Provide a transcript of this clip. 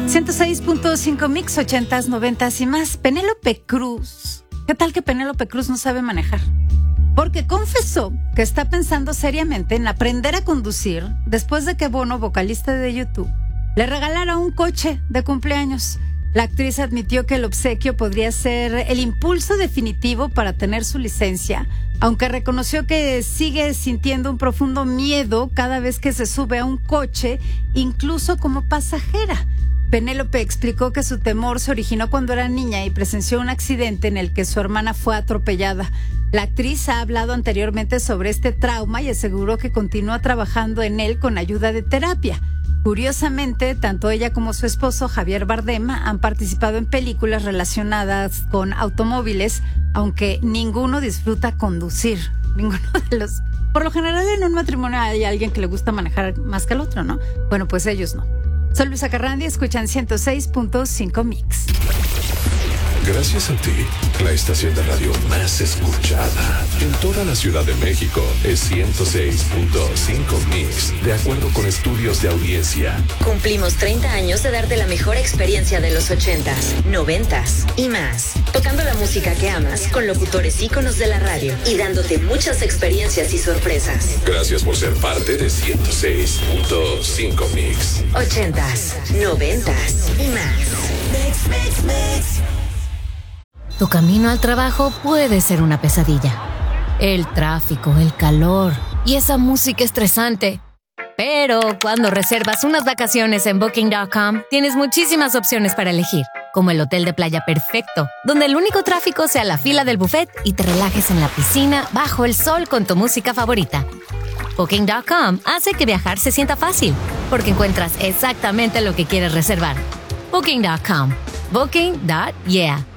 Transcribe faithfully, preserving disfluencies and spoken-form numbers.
ciento seis punto cinco Mix, ochentas, noventas y más. Penélope Cruz. ¿Qué tal que Penélope Cruz no sabe manejar? Porque confesó que está pensando seriamente en aprender a conducir después de que Bono, vocalista de YouTube, le regalara un coche de cumpleaños. La actriz admitió que el obsequio podría ser el impulso definitivo para tener su licencia, aunque reconoció que sigue sintiendo un profundo miedo cada vez que se sube a un coche, incluso como pasajera. Penélope explicó que su temor se originó cuando era niña y presenció un accidente en el que su hermana fue atropellada. La actriz ha hablado anteriormente sobre este trauma y aseguró que continúa trabajando en él con ayuda de terapia. Curiosamente, tanto ella como su esposo Javier Bardem han participado en películas relacionadas con automóviles, aunque ninguno disfruta conducir. Ninguno de los... Por lo general, en un matrimonio hay alguien que le gusta manejar más que el otro, ¿no? Bueno, pues ellos no. Soy Luisa Carrandi, escuchan ciento seis punto cinco Mix. Gracias a ti, la estación de radio más escuchada en toda la Ciudad de México es ciento seis punto cinco Mix, de acuerdo con estudios de audiencia. Cumplimos treinta años de darte la mejor experiencia de los ochentas, noventas y más. Tocando la música que amas con locutores íconos de la radio y dándote muchas experiencias y sorpresas. Gracias por ser parte de ciento seis punto cinco Mix. ochentas, noventas y más. Mix, mix, mix. Tu camino al trabajo puede ser una pesadilla. El tráfico, el calor y esa música estresante. Pero cuando reservas unas vacaciones en Booking punto com, tienes muchísimas opciones para elegir, como el hotel de playa perfecto, donde el único tráfico sea la fila del buffet y te relajes en la piscina bajo el sol con tu música favorita. Booking punto com hace que viajar se sienta fácil, porque encuentras exactamente lo que quieres reservar. Booking punto com. Booking punto yeah.